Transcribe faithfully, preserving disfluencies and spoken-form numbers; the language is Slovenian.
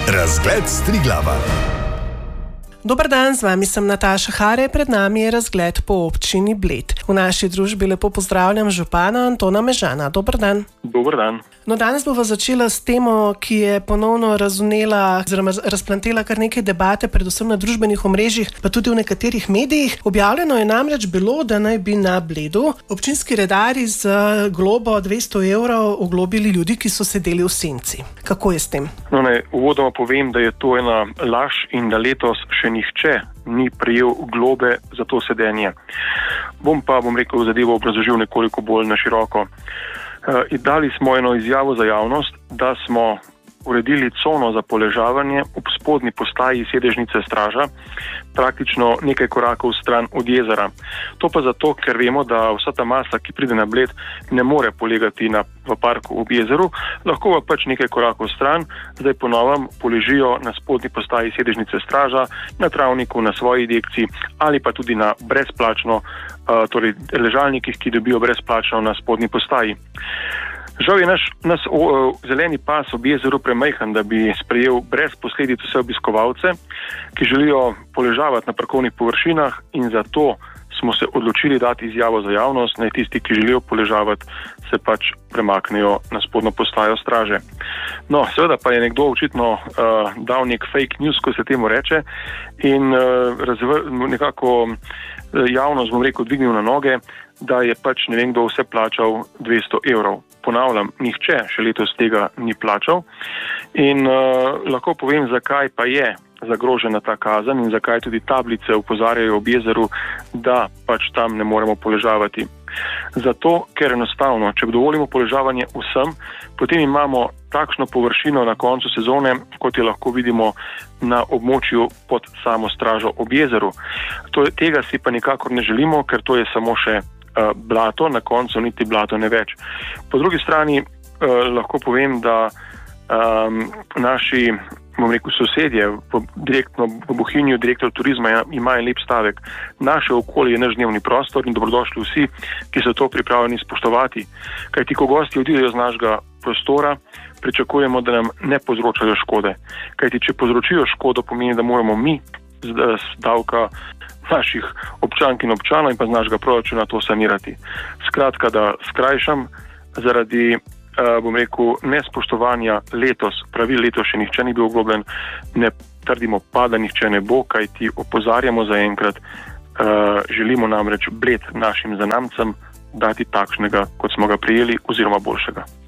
Razgled Striglava. Dober dan, z vami sem Nataša Hare, pred nami je razgled po občini Bled. V naši družbi lepo pozdravljam župana Antona Mežana. Dober dan. Dober dan. No, danes bova začela s temo, ki je ponovno razvnela oziroma razplantela kar nekaj debate, predvsem na družbenih omrežjih, pa tudi v nekaterih medijih. Objavljeno je namreč bilo, da naj bi na Bledu občinski redarji z globo dvesto evrov oglobili ljudi, ki so sedeli v senci. Kako je s tem? No, ne, uvodoma povem, da je to ena laž in da letos še nihče ni prejel globe za to sedenje. Bom pa, bom rekel, zadevo obrazložil nekoliko bolj na široko. Uh, dali smo eno izjavo za javnost, da smo uredili cono za poležavanje ob spodnji postaji sedežnice straža, praktično nekaj korakov stran od jezera. To pa zato, ker vemo, da vsa ta masa, ki pride na Bled, ne more polegati na, v parku ob jezeru, lahko pa pač nekaj korakov stran, zdaj ponovem poležijo na spodnji postaji sedežnice straža, na travniku, na svoji dekciji ali pa tudi na brezplačno, uh, torej ležalnikih, ki dobijo brezplačno na spodnji postaji. Žal je naš, nas o, o, zeleni pas ob jezeru premajhen, da bi sprejel brez posledic vse obiskovalce, ki želijo poležavati na parkovnih površinah, in zato smo se odločili dati izjavo za javnost, naj tisti, ki želijo poležavati, se pač premaknejo na spodnjo postajo straže. No, seveda pa je nekdo očitno uh, dal nek fake news, ko se temu reče, in uh, razvr, nekako javnost, bom rekel, dvignil na noge, da je pač ne vem kdo vse plačal dvesto evrov. Ponavljam, nihče še letos tega ni plačal in uh, lahko povem, zakaj pa je zagrožena ta kazen in zakaj tudi tablice opozarjajo ob jezeru, da pač tam ne moremo poležavati. Zato, ker enostavno, če dovolimo poležavanje vsem, potem imamo takšno površino na koncu sezone, kot je lahko vidimo na območju pod samo stražo ob jezeru. To, tega si pa nikakor ne želimo, ker to je samo še uh, blato, na koncu niti blato ne več. Po drugi strani uh, lahko povem, da um, naši bom rekel, sosedje, v, direktno v Bohinju, direktor turizma ima en lep stavek. Naše okolje je naš dnevni prostor in dobrodošli vsi, ki so to pripravljeni spoštovati. Kajti, ko gosti odidejo z našega prostora, pričakujemo, da nam ne povzročajo škode. Kajti, če povzročijo škodo, pomeni, da moramo mi z, z davka naših občank in občanov in pa z našega proračuna to sanirati. Skratka, da skrajšam, zaradi Uh, bom rekel, nespoštovanja letos, pravil letos še nihče ni bil oglobljen, ne trdimo pa, da nihče ne bo, kajti opozarjamo zaenkrat, uh, želimo namreč Bled našim zanamcem dati takšnega, kot smo ga prijeli, oziroma boljšega.